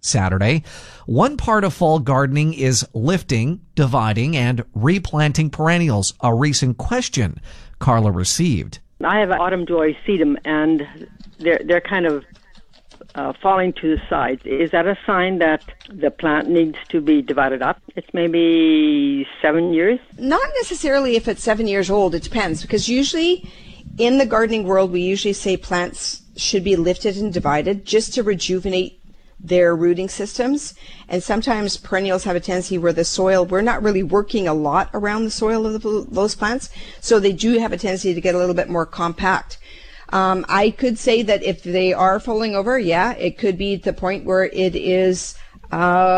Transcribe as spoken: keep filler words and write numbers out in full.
Saturday. One part of fall gardening is lifting, dividing, and replanting perennials, a recent question Carla received. I have autumn joy sedum, and they're they're kind of uh, falling to the sides. Is that a sign that the plant needs to be divided up? It's maybe seven years? Not necessarily if it's seven years old. It depends, because usually in the gardening world, we usually say plants should be lifted and divided just to rejuvenate their rooting systems. And sometimes perennials have a tendency where the soil, we're not really working a lot around the soil of the, those plants, so they do have a tendency to get a little bit more compact. Um, I could say that if they are falling over, yeah, it could be the point where it is uh,